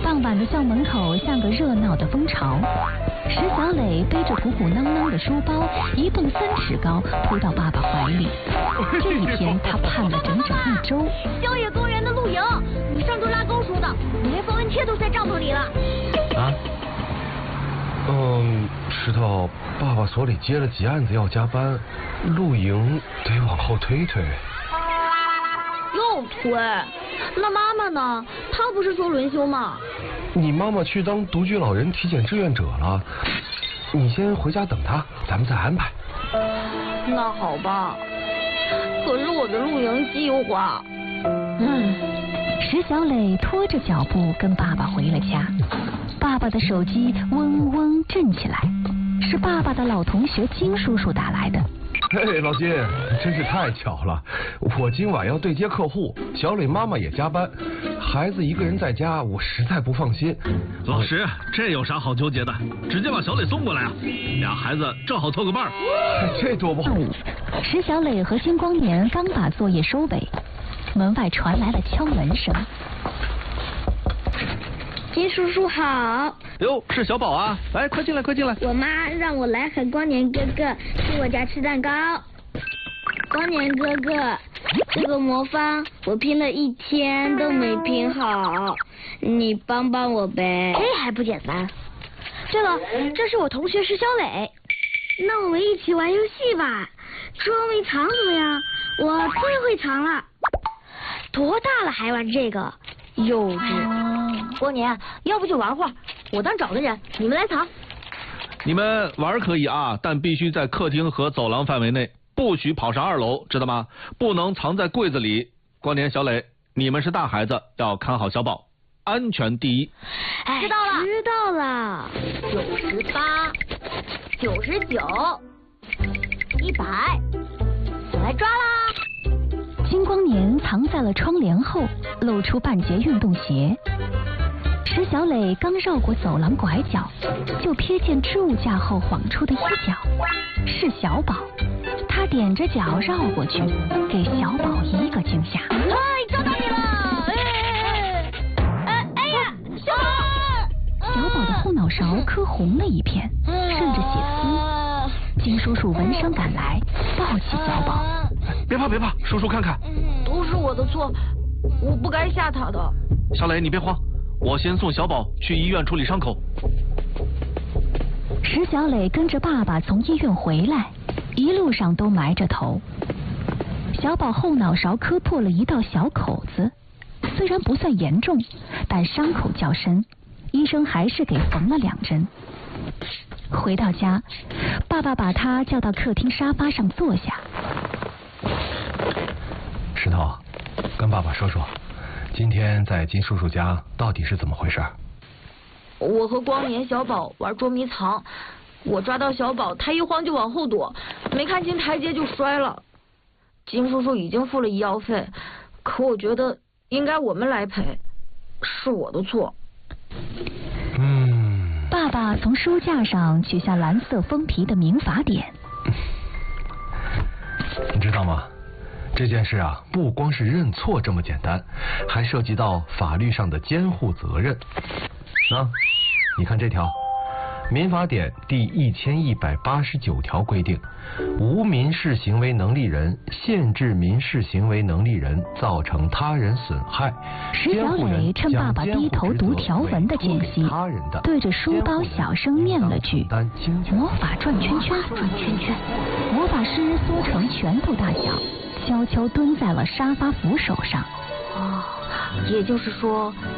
傍晚的校门口像个热闹的蜂巢。石小磊背着鼓鼓囊囊的书包，一蹦3尺高，扑到爸爸怀里。这一天他盼了整整1周。 郊野公园的露营，你上周拉钩说的，我连缝纫贴都在帐篷里了。 啊？石头，爸爸所里接了几案子要加班，露营得往后推。 又推？那妈妈呢？她不是说轮休吗？ 你妈妈去当独居老人体检志愿者了，你先回家等她，咱们再安排。 那好吧，可是我的露营计划。 石小磊拖着脚步跟爸爸回了家。爸爸的手机嗡嗡震起来，是爸爸的老同学金叔叔打来的。 嘿，老金，真是太巧了，我今晚要对接客户，小磊妈妈也加班，孩子一个人在家，我实在不放心。 老石，这有啥好纠结的？直接把小磊送过来啊，俩孩子正好凑个伴儿。 这多不好。 石小磊和金光年刚把作业收尾，门外传来了敲门声。 金叔叔好。 哟，是小宝啊，来，快进来，快进来。 我妈让我来喊光年哥哥去我家吃蛋糕。光年哥哥，这个魔方我拼了1天都没拼好，你帮帮我呗。这还不简单？对了，这是我同学石小磊，那我们一起玩游戏吧。捉迷藏怎么样？我最会藏了。多大了还玩这个？幼稚。光年，要不就玩会儿，我当找的人，你们来藏。 你们玩可以啊，但必须在客厅和走廊范围内，不许跑上2楼，知道吗？不能藏在柜子里。光年、小磊，你们是大孩子，要看好小宝，安全第一。 知道了。98、99、100，我来抓啦！ 金光年藏在了窗帘后，露出半截运动鞋。石小磊刚绕过走廊拐角，就瞥见置物架后晃出的一角，是小宝。他踮着脚绕过去，给小宝一个惊吓。 找到你了！哎呀，小宝！ 小宝的后脑勺磕红了一片，渗着血丝。金叔叔闻声赶来，抱起小宝。 别怕，叔叔看看。 都是我的错，我不该吓他的。 小磊，你别慌，我先送小宝去医院处理伤口。 石小磊跟着爸爸从医院回来，一路上都埋着头。小宝后脑勺磕破了一道小口子，虽然不算严重，但伤口较深，医生还是给缝了2针。回到家，爸爸把他叫到客厅沙发上坐下。 石头，跟爸爸说说，今天在金叔叔家到底是怎么回事？ 我和光年、小宝玩捉迷藏，我抓到小宝，他一慌就往后躲，没看清台阶就摔了。金叔叔已经付了医药费，可我觉得应该我们来赔，是我的错。 爸爸从书架上取下蓝色封皮的民法典。 你知道吗？这件事啊，不光是认错这么简单，还涉及到法律上的监护责任。你看这条，民法典第1189条规定，无民事行为能力人限制民事行为能力人造成他人损害。 石小磊趁爸爸低头读条文的间隙，对着书包小声念了句魔法转圈圈。魔法师缩成拳头大小，悄悄蹲在了沙发扶手上。 也就是说